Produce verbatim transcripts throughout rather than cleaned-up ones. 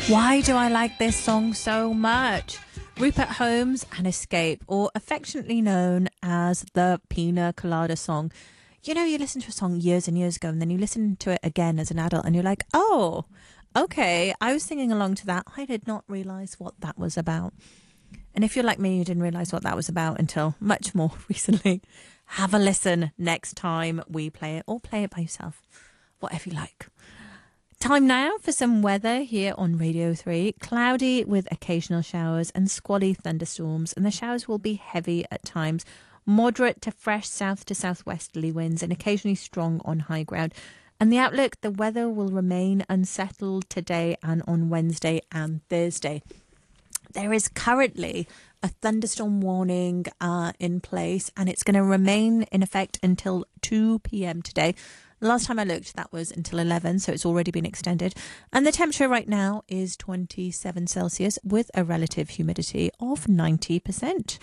Why do I like this song so much? Rupert Holmes and Escape, or affectionately known as the Pina Colada song. You know, you listen to a song years and years ago and then you listen to it again as an adult and you're like, oh, okay, I was singing along to that. I did not realise what that was about. And if you're like me, you didn't realise what that was about until much more recently. Have a listen next time we play it, or play it by yourself, whatever you like. Time now for some weather here on Radio three. Cloudy with occasional showers and squally thunderstorms, and the showers will be heavy at times. Moderate to fresh south to southwesterly winds and occasionally strong on high ground. And the outlook, the weather will remain unsettled today and on Wednesday and Thursday. There is currently a thunderstorm warning uh, in place, and it's going to remain in effect until two p.m. today. Last time I looked, that was until eleven, so it's already been extended. And the temperature right now is twenty-seven Celsius with a relative humidity of ninety percent.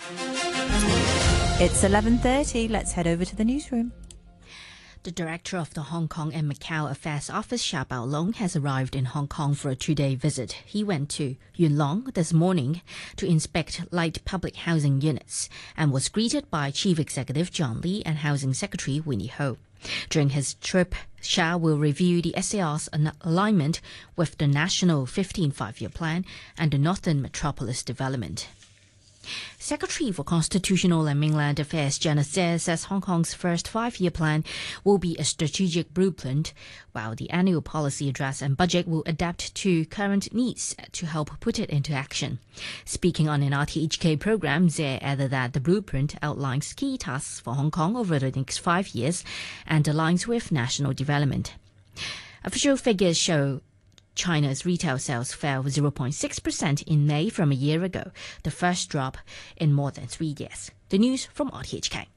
It's eleven thirty. Let's head over to the newsroom. The director of the Hong Kong and Macau Affairs Office, Xia Baolong, has arrived in Hong Kong for a two-day visit. He went to Yuen Long this morning to inspect light public housing units and was greeted by Chief Executive John Lee and Housing Secretary Winnie Ho. During his trip, Xia will review the S A R's alignment with the National fifteen Five-Year Plan and the Northern Metropolis Development. Secretary for Constitutional and Mainland Affairs Janice Tse says Hong Kong's first five-year plan will be a strategic blueprint, while the annual policy address and budget will adapt to current needs to help put it into action. Speaking on an R T H K program, Tse added that the blueprint outlines key tasks for Hong Kong over the next five years and aligns with national development. Official figures show China's retail sales fell zero point six percent in May from a year ago, the first drop in more than three years. The news from R T H K.